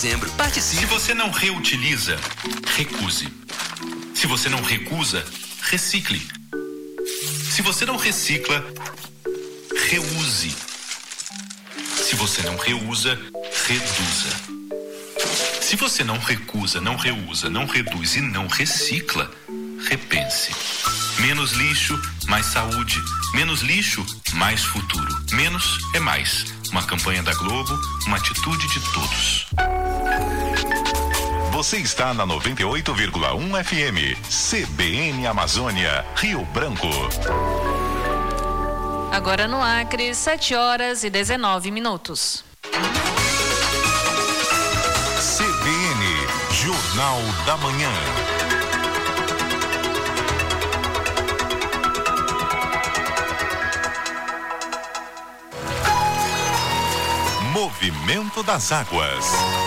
Participe. Se você não reutiliza, recuse. Se você não recusa, recicle. Se você não recicla, reuse. Se você não reusa, reduza. Se você não recusa, não reusa, não reduz e não recicla, repense. Menos lixo, mais saúde. Menos lixo, mais futuro. Menos é mais. Uma campanha da Globo, uma atitude de todos. Você está na 98,1 FM, CBN Amazônia, Rio Branco. Agora no Acre, 7h19. CBN, Jornal da Manhã. Movimento das Águas.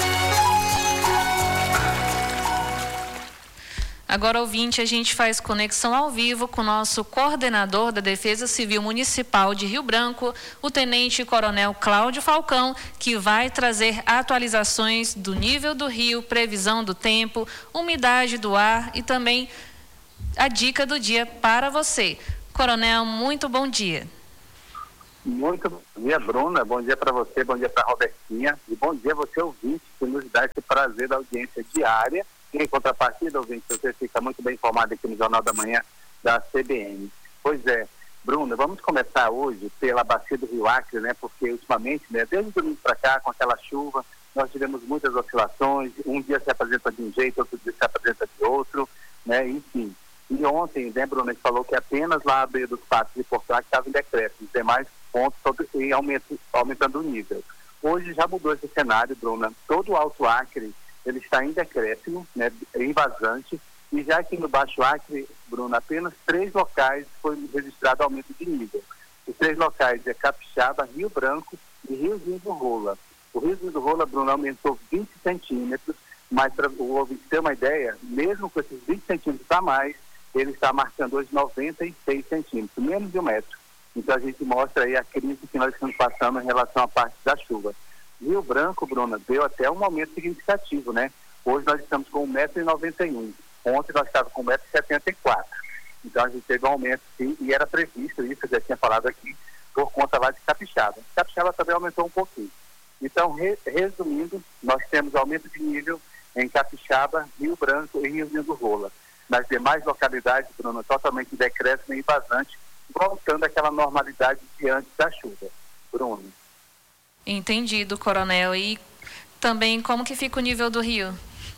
Agora, ouvinte, a gente faz conexão ao vivo com o nosso coordenador da Defesa Civil Municipal de Rio Branco, o Tenente-Coronel Cláudio Falcão, que vai trazer atualizações do nível do rio, previsão do tempo, umidade do ar e também a dica do dia para você. Coronel, muito bom dia. Muito bom dia, Bruna. Bom dia para você, bom dia para a Robertinha e bom dia a você, ouvinte, que nos dá esse prazer da audiência diária. Em contrapartida, ouvinte, você fica muito bem informado aqui no Jornal da Manhã da CBN. Pois é, Bruna, vamos começar hoje pela bacia do Rio Acre, né? Porque ultimamente, né, desde o domingo para cá, com aquela chuva, nós tivemos muitas oscilações. Um dia se apresenta de um jeito, outro dia se apresenta de outro, né? Enfim. E ontem, né, Bruna, a gente falou que apenas lá a beira dos patos de Porto Acre estava em decréscimo, os demais pontos em aumentando o nível. Hoje já mudou esse cenário, Bruna. Todo o Alto Acre ele está em decréscimo, né, em vazante, e já aqui no Baixo Acre, Bruna, apenas 3 locais foi registrado aumento de nível. Os 3 locais é Capixaba, Rio Branco e Riozinho do Rola. O Riozinho do Rola, Bruna, aumentou 20 centímetros, mas para o ouvinte ter uma ideia, mesmo com esses 20 centímetros a mais, ele está marcando hoje 96 centímetros, menos de 1 metro. Então a gente mostra aí a crise que nós estamos passando em relação à parte da chuva. Rio Branco, Bruna, deu até um aumento significativo, né? Hoje nós estamos com 1,91 m. Ontem nós estávamos com 1,74 m. Então a gente teve um aumento, sim, e era previsto isso, eu já tinha falado aqui, por conta lá de Capixaba. Capixaba também aumentou um pouquinho. Então, resumindo, nós temos aumento de nível em Capixaba, Rio Branco e Riozinho do Rola. Nas demais localidades, Bruna, totalmente decréscimo e vazante, voltando àquela normalidade de antes da chuva. Bruno. Entendido, Coronel. E também como que fica o nível do rio?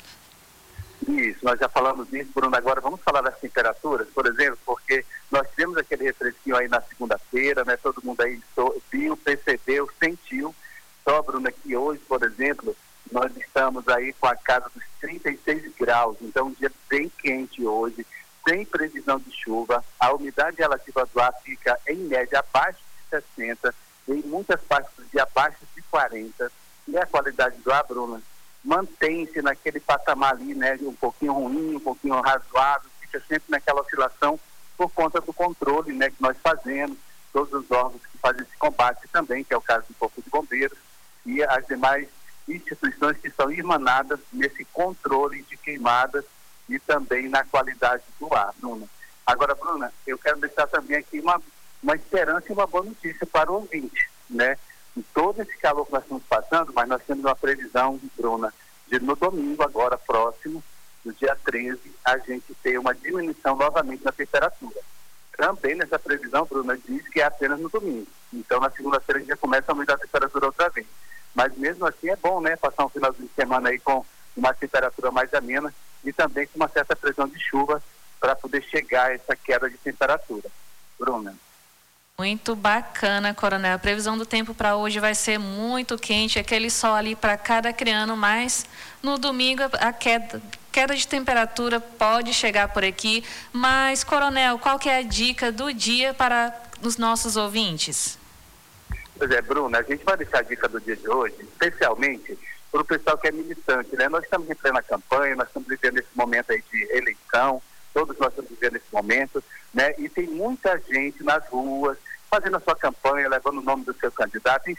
Isso, nós já falamos disso, Bruno. Agora vamos falar das temperaturas, por exemplo, porque nós tivemos aquele refresquinho aí na segunda-feira, né? Todo mundo aí viu, percebeu, sentiu. Só, Bruno, que hoje, por exemplo, nós estamos aí com a casa dos 36 graus, então um dia bem quente hoje, sem previsão de chuva. A umidade relativa do ar fica, em média, abaixo de 60%, em muitas partes do dia abaixo de 40%, e a qualidade do ar, Bruna, mantém-se naquele patamar ali, né, um pouquinho ruim, um pouquinho razoável, fica sempre naquela oscilação por conta do controle, né, que nós fazemos, todos os órgãos que fazem esse combate também, que é o caso do Corpo de Bombeiros, e as demais instituições que são irmanadas nesse controle de queimadas e também na qualidade do ar, Bruna. Agora, Bruna, eu quero deixar também aqui uma esperança e uma boa notícia para o ouvinte, né? Em todo esse calor que nós estamos passando, mas nós temos uma previsão, Bruna, de no domingo, agora próximo, no dia 13, a gente ter uma diminuição novamente na temperatura. Também nessa previsão, Bruna, diz que é apenas no domingo. Então, na segunda-feira, a gente já começa a aumentar a temperatura outra vez. Mas mesmo assim é bom, né? Passar um final de semana aí com uma temperatura mais amena e também com uma certa previsão de chuva para poder chegar a essa queda de temperatura. Bruna. Muito bacana, Coronel. A previsão do tempo para hoje vai ser muito quente, aquele sol ali para cada criano, mas no domingo a queda de temperatura pode chegar por aqui. Mas, Coronel, qual que é a dica do dia para os nossos ouvintes? Pois é, Bruna, a gente vai deixar a dica do dia de hoje, especialmente para o pessoal que é militante, né? Nós estamos em plena campanha, nós estamos vivendo esse momento aí de eleição, todos nós estamos vivendo esse momento, né? E tem muita gente nas ruas, fazendo a sua campanha, levando o nome do seu candidato, enfim,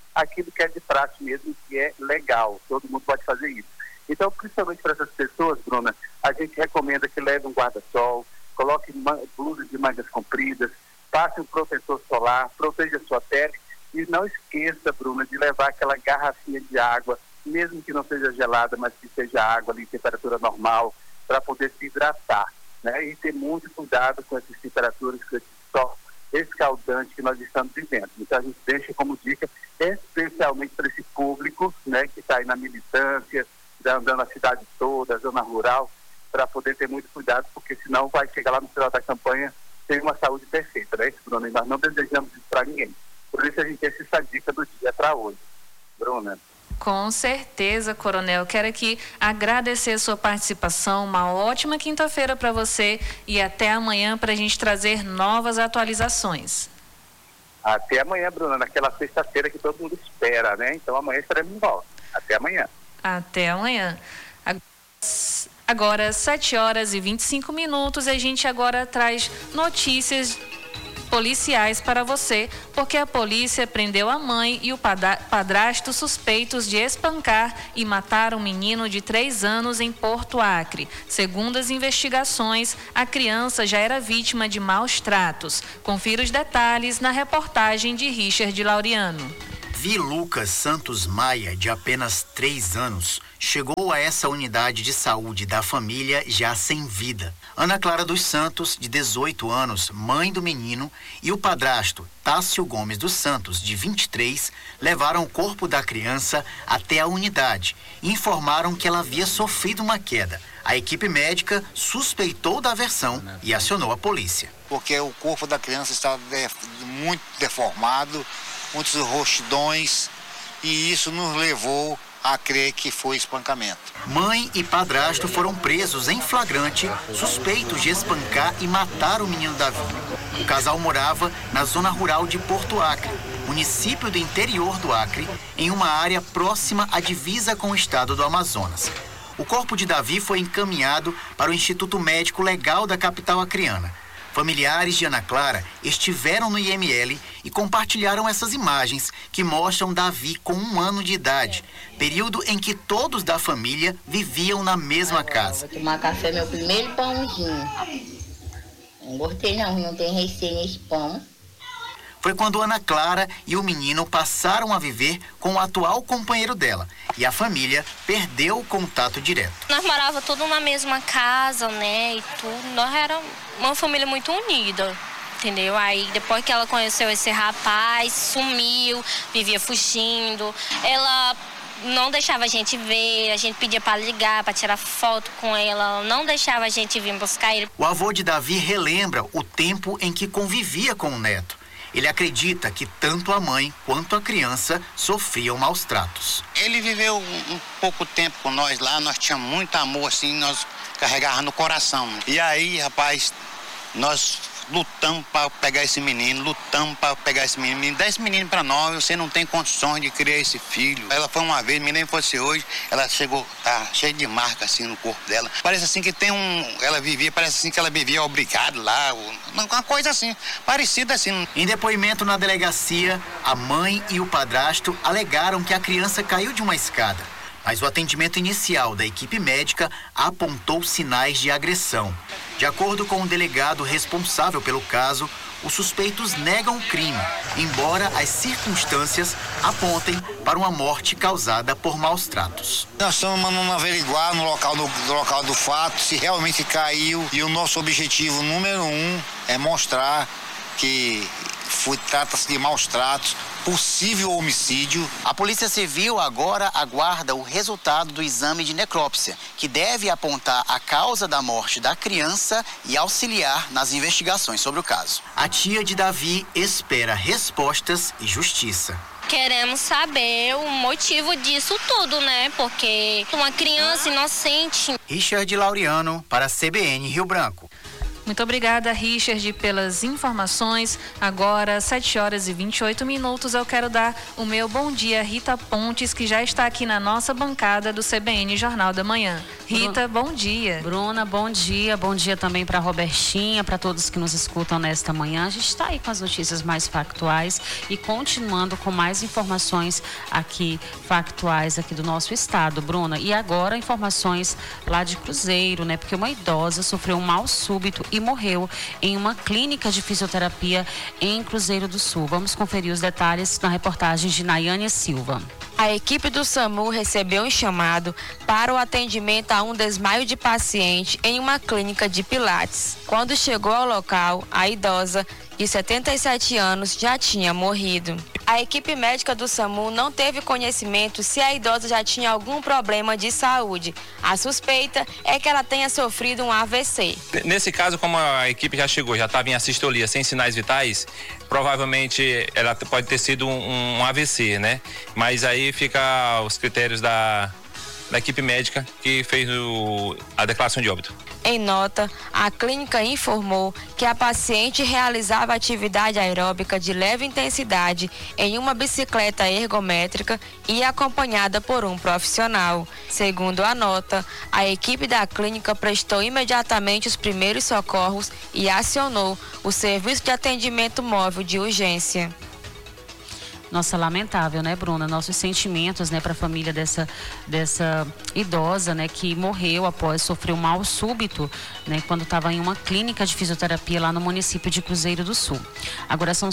aquilo que é de praxe mesmo, que é legal, todo mundo pode fazer isso. Então, principalmente para essas pessoas, Bruna, a gente recomenda que leve um guarda-sol, coloque blusas de mangas compridas, passe um protetor solar, proteja a sua pele e não esqueça, Bruna, de levar aquela garrafinha de água, mesmo que não seja gelada, mas que seja água ali em temperatura normal, para poder se hidratar, né? E ter muito cuidado com essas temperaturas, com esse sol escaldante que nós estamos vivendo. Então a gente deixa como dica, especialmente para esse público, né, que está aí na militância, andando a cidade toda, a zona rural, para poder ter muito cuidado, porque senão vai chegar lá no final da campanha sem uma saúde perfeita, né, Bruna? E nós não desejamos isso para ninguém. Por isso a gente tem essa dica do dia para hoje. Bruna. Com certeza, Coronel. Quero aqui agradecer a sua participação. Uma ótima quinta-feira para você e até amanhã para a gente trazer novas atualizações. Até amanhã, Bruna, naquela sexta-feira que todo mundo espera, né? Então amanhã estaremos de volta. Até amanhã. Até amanhã. Agora, 7h25, a gente agora traz notícias policiais para você, porque a polícia prendeu a mãe e o padrasto suspeitos de espancar e matar um menino de 3 anos em Porto Acre. Segundo as investigações, a criança já era vítima de maus tratos. Confira os detalhes na reportagem de Richard Laureano. Lucas Santos Maia, de apenas 3 anos, chegou a essa unidade de saúde da família já sem vida. Ana Clara dos Santos, de 18 anos, mãe do menino, e o padrasto, Tássio Gomes dos Santos, de 23, levaram o corpo da criança até a unidade e informaram que ela havia sofrido uma queda. A equipe médica suspeitou da aversão e acionou a polícia. Porque o corpo da criança estava muito deformado, muitos roxidões, e isso nos levou a crer que foi espancamento. Mãe e padrasto foram presos em flagrante, suspeitos de espancar e matar o menino Davi. O casal morava na zona rural de Porto Acre, município do interior do Acre, em uma área próxima à divisa com o estado do Amazonas. O corpo de Davi foi encaminhado para o Instituto Médico Legal da capital acreana. Familiares de Ana Clara estiveram no IML e compartilharam essas imagens que mostram Davi com 1 ano de idade, período em que todos da família viviam na mesma casa. Vou tomar café, meu primeiro pãozinho. Não gostei não tem receio nesse pão. Foi quando Ana Clara e o menino passaram a viver com o atual companheiro dela e a família perdeu o contato direto. Nós morávamos todos na mesma casa, né, e tudo. Nós éramos uma família muito unida, entendeu? Aí depois que ela conheceu esse rapaz, sumiu, vivia fugindo. Ela não deixava a gente ver, a gente pedia para ligar, para tirar foto com ela, não deixava a gente vir buscar ele. O avô de Davi relembra o tempo em que convivia com o neto. Ele acredita que tanto a mãe quanto a criança sofriam maus tratos. Ele viveu um pouco tempo com nós lá, nós tínhamos muito amor, assim, nós carregávamos no coração. E aí, rapaz, nós lutamos para pegar esse menino, 10 meninos para nós, você não tem condições de criar esse filho. Ela foi uma vez, me lembro que fosse hoje, ela chegou, tá cheia de marca assim no corpo dela. Parece assim que parece assim que ela vivia obrigado lá, uma coisa assim, parecida assim. Em depoimento na delegacia, a mãe e o padrasto alegaram que a criança caiu de uma escada. Mas o atendimento inicial da equipe médica apontou sinais de agressão. De acordo com o delegado responsável pelo caso, os suspeitos negam o crime, embora as circunstâncias apontem para uma morte causada por maus tratos. Nós estamos mandando averiguar no local do fato se realmente caiu, e o nosso objetivo número 1 é mostrar que trata-se de maus tratos, possível homicídio. A Polícia Civil agora aguarda o resultado do exame de necrópsia, que deve apontar a causa da morte da criança e auxiliar nas investigações sobre o caso. A tia de Davi espera respostas e justiça. Queremos saber o motivo disso tudo, né? Porque uma criança inocente. Richard Laureano para a CBN Rio Branco. Muito obrigada, Richard, pelas informações. Agora, 7h28, eu quero dar o meu bom dia a Rita Pontes, que já está aqui na nossa bancada do CBN Jornal da Manhã. Rita, bom dia. Bruna, bom dia também para Robertinha, para todos que nos escutam nesta manhã. A gente está aí com as notícias mais factuais e continuando com mais informações aqui, factuais aqui do nosso estado, Bruna. E agora informações lá de Cruzeiro, né? Porque uma idosa sofreu um mal súbito e morreu em uma clínica de fisioterapia em Cruzeiro do Sul. Vamos conferir os detalhes na reportagem de Nayane Silva. A equipe do SAMU recebeu um chamado para o atendimento a um desmaio de paciente em uma clínica de Pilates. Quando chegou ao local, a idosa, de 77 anos, já tinha morrido. A equipe médica do SAMU não teve conhecimento se a idosa já tinha algum problema de saúde. A suspeita é que ela tenha sofrido um AVC. Nesse caso, como a equipe já chegou, já estava em assistolia, sem sinais vitais, provavelmente ela pode ter sido um AVC, né? Mas aí fica os critérios da equipe médica que fez a declaração de óbito. Em nota, a clínica informou que a paciente realizava atividade aeróbica de leve intensidade em uma bicicleta ergométrica e acompanhada por um profissional. Segundo a nota, a equipe da clínica prestou imediatamente os primeiros socorros e acionou o serviço de atendimento móvel de urgência. Nossa, lamentável, né, Bruna? Nossos sentimentos, né, para a família dessa idosa, né, que morreu após sofrer um mal súbito, né, quando estava em uma clínica de fisioterapia lá no município de Cruzeiro do Sul. Agora são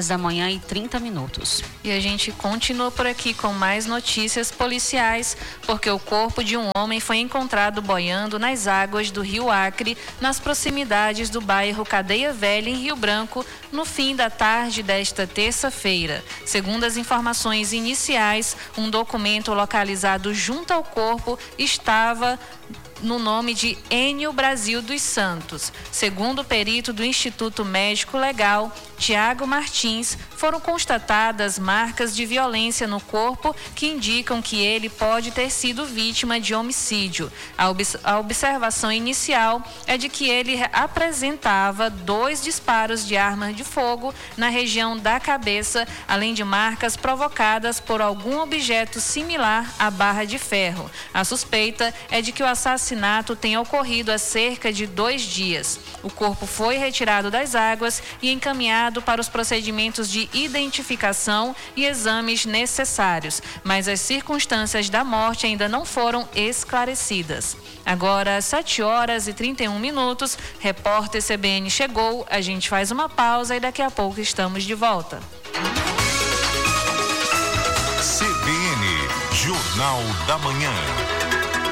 7h30 E a gente continua por aqui com mais notícias policiais, porque o corpo de um homem foi encontrado boiando nas águas do Rio Acre, nas proximidades do bairro Cadeia Velha, em Rio Branco, no fim da tarde desta terça-feira. Segundo as informações iniciais, um documento localizado junto ao corpo estava no nome de Enio Brasil dos Santos. Segundo o perito do Instituto Médico Legal, Tiago Martins, foram constatadas marcas de violência no corpo que indicam que ele pode ter sido vítima de homicídio. A observação inicial é de que ele apresentava 2 disparos de arma de fogo na região da cabeça, além de marcas provocadas por algum objeto similar à barra de ferro. A suspeita é de que o assassinato tenha ocorrido há cerca de 2 dias. O corpo foi retirado das águas e encaminhado para os procedimentos de identificação e exames necessários, mas as circunstâncias da morte ainda não foram esclarecidas. Agora, 7h31, repórter CBN chegou, a gente faz uma pausa e daqui a pouco estamos de volta. CBN, Jornal da Manhã.